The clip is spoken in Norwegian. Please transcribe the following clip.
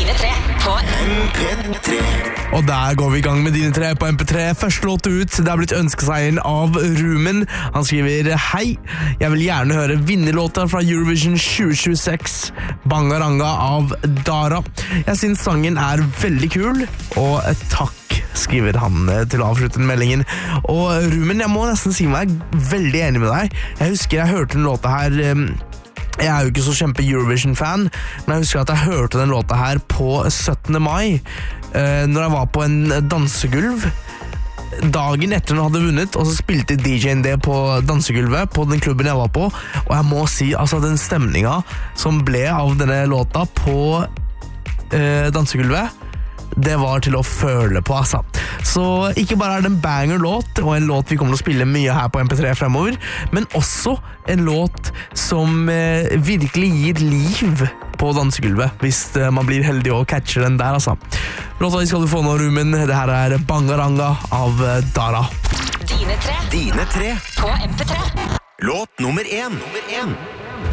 Dine tre på MP3. Og der går vi I gang med Dine tre på MP3. Første låt ut, det har blitt ønskeseieren av Rumen. Han skriver: Hei, jeg vil gjerne høre vinnerlåta fra Eurovision 2026, Bangaranga av Dara. Jeg synes sangen veldig kul, og takk, skriver han til å avslutte meldingen. Og Rumen, jeg må nesten si meg veldig enig med deg. Jeg husker jeg hørte den låta her. Jeg jo ikke så kjempe Eurovision-fan, men jeg husker at jeg hørte den låta her på 17. mai, når jeg var på en dansegulv. Dagen etter den hadde vunnet, og så spilte DJ-en det på dansegulvet på den klubben jeg var på, og jeg må si, altså den stemninga som ble av denne låta på dansegulvet, det var til å føle på, altså. Så ikke bare det en banger-låt, og en låt vi kommer til å spille mye her på MP3 fremover, men også en låt som virkelig gir liv på dansegulvet, hvis man blir heldig og catcher den der, altså. Låta skal du få nå, Rumen. Det her Bangaranga av Dara. Dine tre Dine tre på MP3. Låt nummer 1.